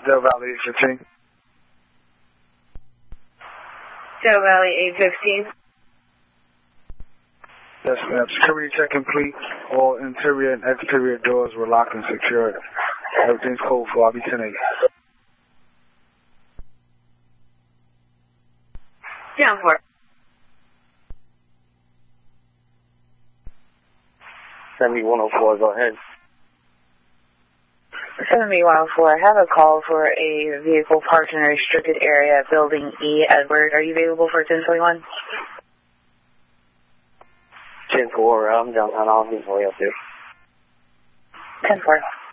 Del Valley 815. Del Valley 815. Yes, ma'am. Security check complete. All interior and exterior doors were locked and secured. Everything's code for. I'll be 10-8. Down for. 7104, go ahead. 7104, I have a call for a vehicle parked in a restricted area, Building E. Edward, are you available for 1021? 10-4, I'm downtown, I'll be for you up there. 10-4.